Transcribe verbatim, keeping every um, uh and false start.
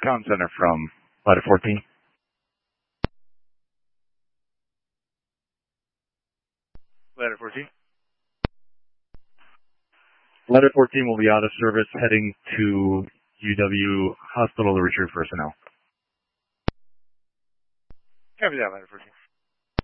Town Center from Ladder fourteen. Ladder fourteen. Ladder fourteen will be out of service heading to U W Hospital to retrieve personnel. Copy that, Ladder fourteen.